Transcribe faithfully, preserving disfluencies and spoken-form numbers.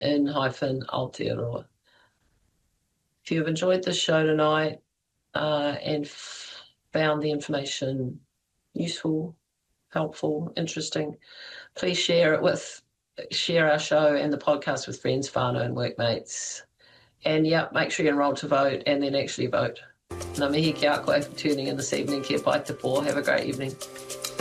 in hyphen Aotearoa. If you've enjoyed this show tonight uh, and f- found the information useful, helpful, interesting, please share it with, share our show and the podcast with friends, whānau and workmates. And yeah, make sure you enroll to vote and then actually vote. Ngā mihi ki a koe for tuning in this evening. Kia pai te pō. Have a great evening.